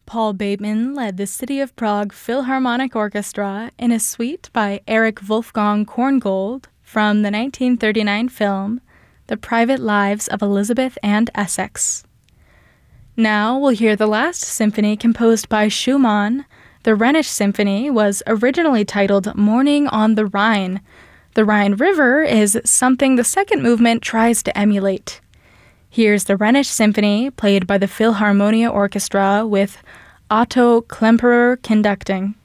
Paul Bateman led the City of Prague Philharmonic Orchestra in a suite by Erich Wolfgang Korngold from the 1939 film The Private Lives of Elizabeth and Essex. Now we'll hear the last symphony composed by Schumann. The Rhenish Symphony was originally titled Morning on the Rhine. The Rhine River is something the second movement tries to emulate. Here's the Rhenish Symphony, played by the Philharmonia Orchestra with Otto Klemperer conducting.